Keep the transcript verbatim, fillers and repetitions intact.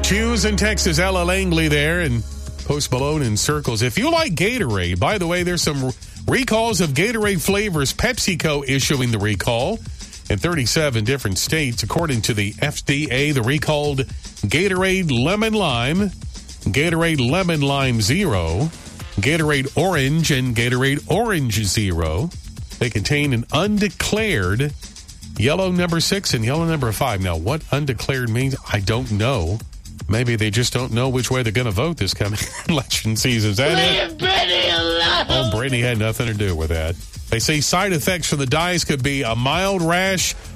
Hughes in Texas, Ella Langley there, and Post Malone in circles. If you like Gatorade, by the way, there's some recalls of Gatorade flavors. PepsiCo issuing the recall in thirty-seven different states. According to the F D A, the recalled Gatorade Lemon Lime, Gatorade Lemon Lime Zero, Gatorade Orange, and Gatorade Orange Zero. They contain an undeclared yellow number six and yellow number five. Now, what undeclared means, I don't know. Maybe they just don't know which way they're going to vote this coming election season. Is that Leave it? Brittany alone. Oh, Brittany had nothing to do with that. They say side effects from the dyes could be a mild rash